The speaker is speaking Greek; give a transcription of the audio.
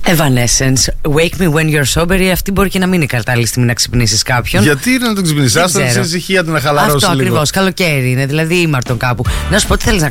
Evanescence, Wake Me When You're Sober. Αυτή μπορεί και να μην είναι η κατάλληλη στιγμή να ξυπνήσεις κάποιον. Γιατί να τον ξυπνήσεις, άστον στην ησυχία του να χαλαρώσει. Αυτό ακριβώς, καλοκαίρι είναι, δηλαδή ήμαρτον κάπου. Να σου πω τι θέλεις να